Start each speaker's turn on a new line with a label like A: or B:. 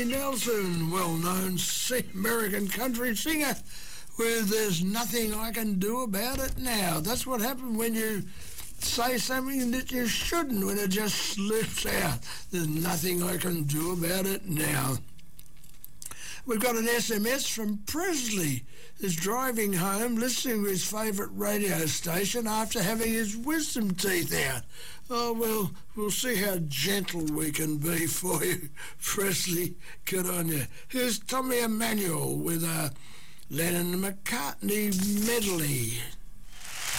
A: Nelson, well-known American country singer, with "There's Nothing I Can Do About It Now." That's what happened when you say something that you shouldn't, when it just slips out. There's nothing I can do about it now. We've got an SMS from Presley, who's driving home, listening to his favourite radio station after having his wisdom teeth out. Oh, well, we'll see how gentle we can be for you, Presley. Good on you. Here's Tommy Emmanuel with a Lennon-McCartney medley.